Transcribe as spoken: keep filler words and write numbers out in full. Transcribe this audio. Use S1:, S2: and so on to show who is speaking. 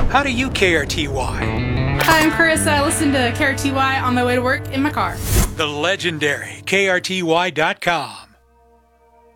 S1: How do you K R T Y?
S2: Hi, I'm Carissa. I listen to K R T Y on my way to work in my car.
S1: The legendary K R T Y dot com.